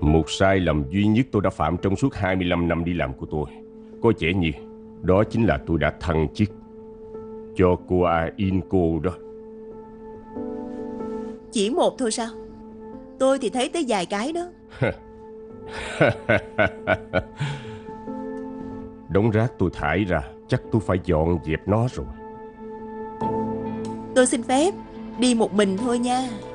Một sai lầm duy nhất tôi đã phạm trong suốt 25 năm đi làm của tôi, có vẻ như đó chính là tôi đã thăng chức cho cô Inco đó. Chỉ một thôi sao? Tôi thì thấy tới vài cái đó. Đống rác tôi thải ra, chắc tôi phải dọn dẹp nó rồi. Tôi xin phép đi một mình thôi nha.